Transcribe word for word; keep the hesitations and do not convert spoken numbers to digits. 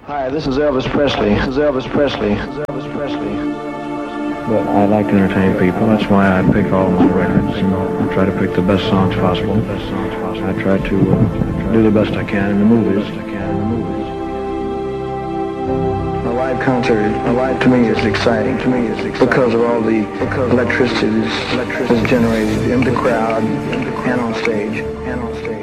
Hi, this is Elvis Presley. This is Elvis Presley. This is Elvis Presley. But I like to entertain people. That's why I pick all my records. You know, I try to pick the best songs possible. I try to uh, do the best I can in the movies. A live concert, a live to me is exciting. To me is exciting because of all the because electricity is generated in the crowd and on stage. And on stage.